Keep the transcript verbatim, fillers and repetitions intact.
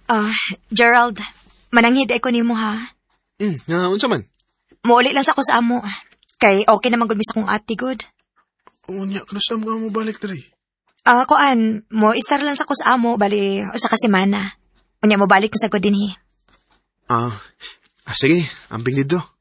Ah, Gerald, mananghid ako nimo ha. Hmm, nga, unsa man? Muuli lang sa ko sa amo. Kay okay naman gud mi sa kong ate good. Unya, kanasam ka mo balik diri. Ah, kuan, mo istar lang sa ko sa amo bali usa ka semana. Unya mo balik na sa ko dinhi. Ah, ah sige, ambing dito.